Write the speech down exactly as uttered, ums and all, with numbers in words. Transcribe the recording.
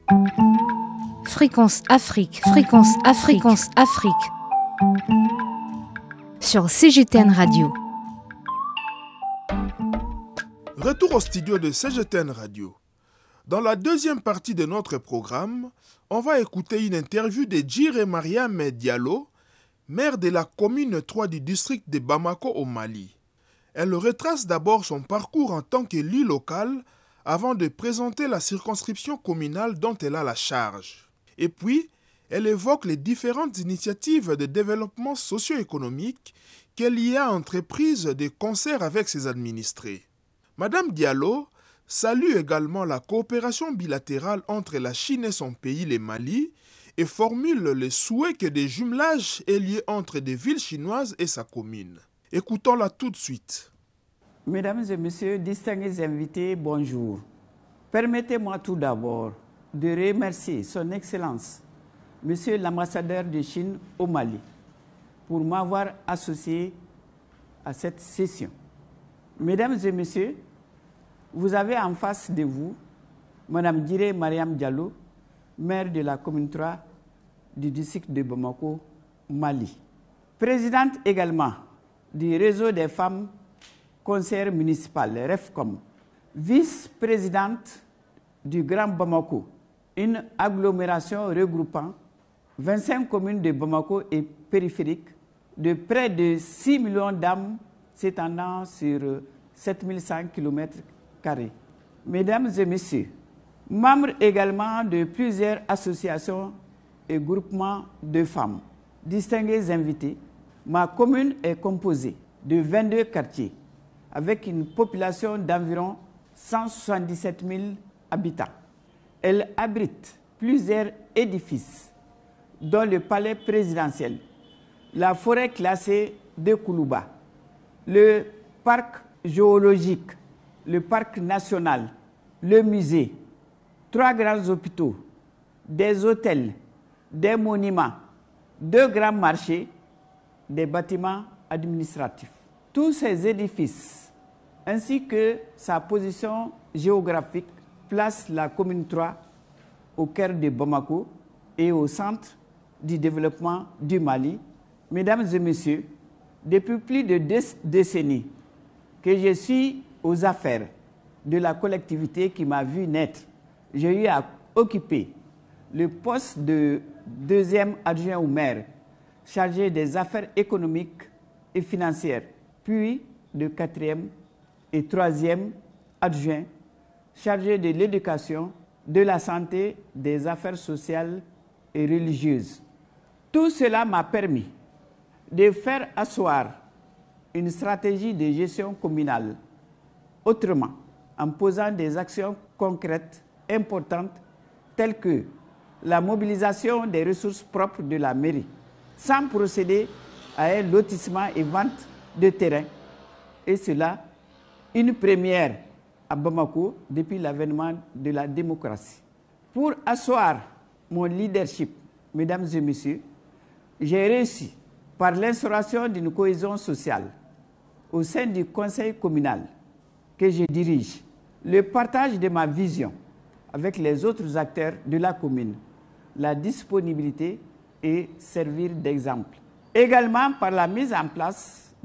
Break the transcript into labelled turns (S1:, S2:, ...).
S1: Fréquence Afrique, Fréquence Afrique, Fréquence Afrique. Sur C G T N Radio.
S2: Retour au studio de C G T N Radio. Dans la deuxième partie de notre programme, on va écouter une interview de Djiré Mariam Diallo, maire de la commune trois du district de Bamako au Mali. Elle retrace d'abord son parcours en tant qu'élu local avant de présenter la circonscription communale dont elle a la charge. Et puis, elle évoque les différentes initiatives de développement socio-économique qu'elle y a entreprises de concert avec ses administrés. Madame Diallo salue également la coopération bilatérale entre la Chine et son pays, le Mali, et formule le souhait que des jumelages aient lieu entre des villes chinoises et sa commune. Écoutons-la tout de suite.
S3: Mesdames et messieurs, distingués invités, bonjour. Permettez-moi tout d'abord de remercier son Excellence, Monsieur l'ambassadeur de Chine au Mali, pour m'avoir associé à cette session. Mesdames et messieurs, vous avez en face de vous Madame Djiré Mariam Diallo, maire de la commune trois du district de Bamako, Mali. Présidente également du réseau des femmes conseillères municipales, REFCOM. Vice-présidente du Grand Bamako, une agglomération regroupant vingt-cinq communes de Bamako et périphériques de près de six millions d'âmes s'étendant sur sept mille cent kilomètres carrés. Mesdames et messieurs, membre également de plusieurs associations et groupements de femmes. Distingués invités, ma commune est composée de vingt-deux quartiers avec une population d'environ cent soixante-dix-sept mille habitants. Elle abrite plusieurs édifices, dont le palais présidentiel, la forêt classée de Koulouba, le parc géologique, le parc national, le musée, trois grands hôpitaux, des hôtels, des monuments, deux grands marchés, des bâtiments administratifs. Tous ces édifices, ainsi que sa position géographique, placent la commune trois au cœur de Bamako et au centre du développement du Mali. Mesdames et messieurs, depuis plus de deux décennies que je suis aux affaires de la collectivité qui m'a vu naître, j'ai eu à occuper le poste de deuxième adjoint au maire, chargé des affaires économiques et financières, puis de quatrième et troisième adjoint, chargé de l'éducation, de la santé, des affaires sociales et religieuses. Tout cela m'a permis de faire asseoir une stratégie de gestion communale autrement, en posant des actions concrètes importantes telles que la mobilisation des ressources propres de la mairie, sans procéder à un lotissement et vente de terrain. Et cela, une première à Bamako depuis l'avènement de la démocratie. Pour asseoir mon leadership, mesdames et messieurs, j'ai réussi, par l'instauration d'une cohésion sociale au sein du conseil communal que je dirige, le partage de ma vision avec les autres acteurs de la commune, la disponibilité et servir d'exemple. Également par la mise en place